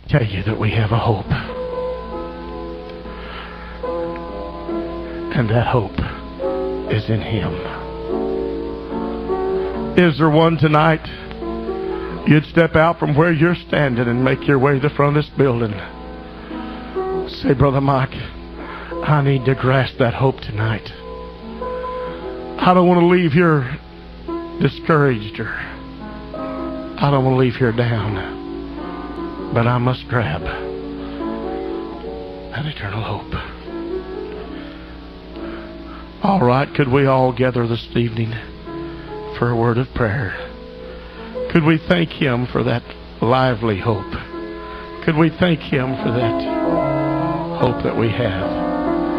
tell you that we have a hope. And that hope is in Him. Is there one tonight you'd step out from where you're standing and make your way to the front of this building? Say, Brother Mike, I need to grasp that hope tonight. I don't want to leave here discouraged, or I don't want to leave here down, but I must grab that eternal hope. All right, could we all gather this evening for a word of prayer? Could we thank Him for that lively hope? Could we thank Him for that hope that we have?